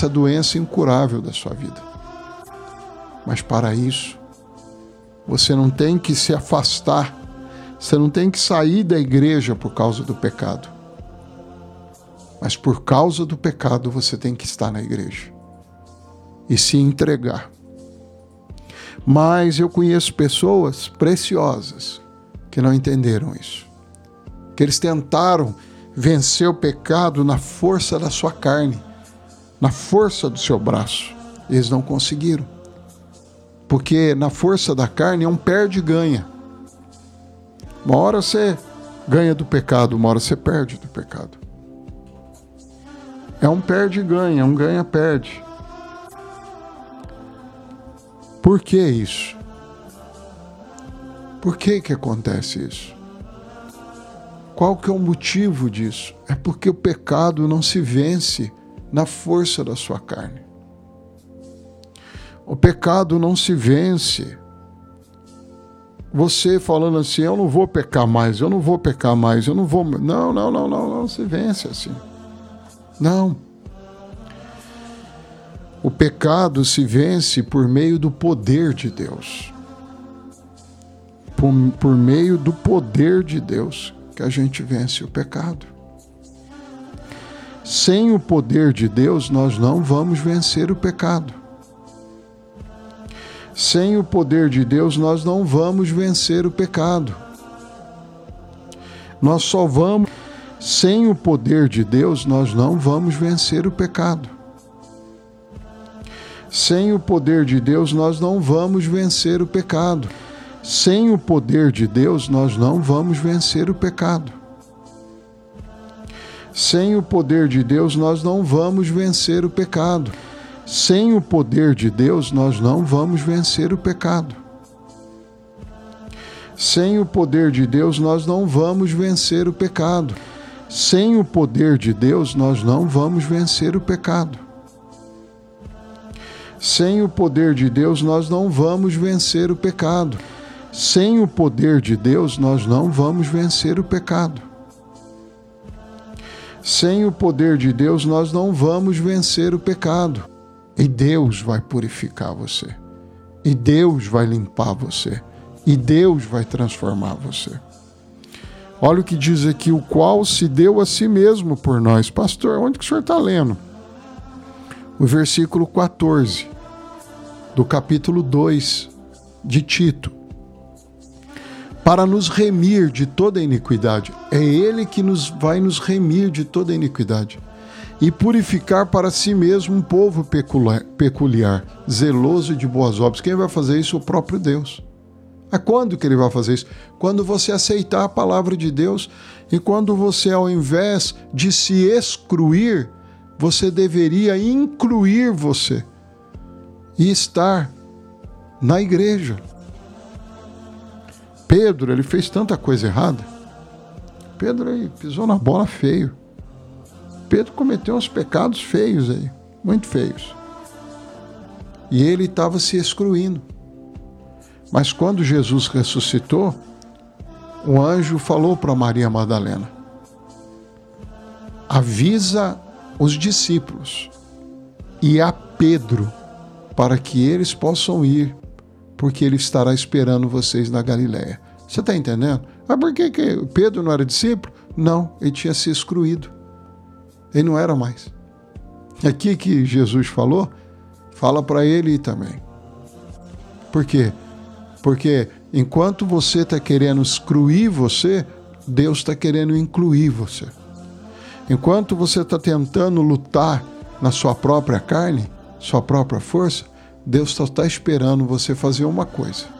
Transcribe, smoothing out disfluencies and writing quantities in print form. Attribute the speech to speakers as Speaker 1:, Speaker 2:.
Speaker 1: essa doença incurável da sua vida. Mas para isso, você não tem que se afastar, você não tem que sair da igreja por causa do pecado. Mas por causa do pecado você tem que estar na igreja e se entregar. Mas eu conheço pessoas preciosas que não entenderam isso. Que eles tentaram vencer o pecado na força da sua carne, na força do seu braço. Eles não conseguiram. Porque na força da carne é um perde e ganha. Uma hora você ganha do pecado, uma hora você perde do pecado. É um perde e ganha, é um ganha-perde. Por que isso? Por que acontece isso? Qual que é o motivo disso? É porque o pecado não se vence na força da sua carne. O pecado não se vence você falando assim, eu não vou pecar mais, eu não vou pecar mais, eu não vou... Não se vence assim. Não. O pecado se vence por meio do poder de Deus. Por meio do poder de Deus que a gente vence o pecado. Sem o poder de Deus, nós não vamos vencer o pecado. Sem o poder de Deus, nós não vamos vencer o pecado. Nós só vamos... Sem o poder de Deus, nós não vamos vencer o pecado. Sem o poder de Deus, nós não vamos vencer o pecado. Sem o poder de Deus, nós não vamos vencer o pecado. Sem o poder de Deus, nós não vamos vencer o pecado. Sem o poder de Deus, nós não vamos vencer o pecado. Sem o poder de Deus, nós não vamos vencer o pecado. Sem o poder de Deus, nós não vamos vencer o pecado. Sem o poder de Deus, nós não vamos vencer o pecado. Sem o poder de Deus, nós não vamos vencer o pecado. Sem o poder de Deus, nós não vamos vencer o pecado. E Deus vai purificar você. E Deus vai limpar você. E Deus vai transformar você. Olha o que diz aqui, o qual se deu a si mesmo por nós. Pastor, onde que o senhor está lendo? O versículo 14, do capítulo 2 de Tito. Para nos remir de toda iniquidade. É Ele que vai nos remir de toda iniquidade. E purificar para si mesmo um povo peculiar, zeloso de boas obras. Quem vai fazer isso? O próprio Deus. A quando que Ele vai fazer isso? Quando você aceitar a palavra de Deus e quando você, ao invés de se excluir, você deveria incluir você e estar na igreja. Pedro, ele fez tanta coisa errada. Pedro aí pisou na bola feio. Pedro cometeu uns pecados feios aí, muito feios. E ele estava se excluindo. Mas quando Jesus ressuscitou, o anjo falou para Maria Madalena: avisa os discípulos e a Pedro para que eles possam ir, porque ele estará esperando vocês na Galileia. Você está entendendo? Mas por que Pedro não era discípulo? Não, ele tinha se excluído. Ele não era mais. Aqui que Jesus falou, fala para ele também. Por quê? Porque enquanto você está querendo excluir você, Deus está querendo incluir você. Enquanto você está tentando lutar na sua própria carne, sua própria força, Deus só está esperando você fazer uma coisa.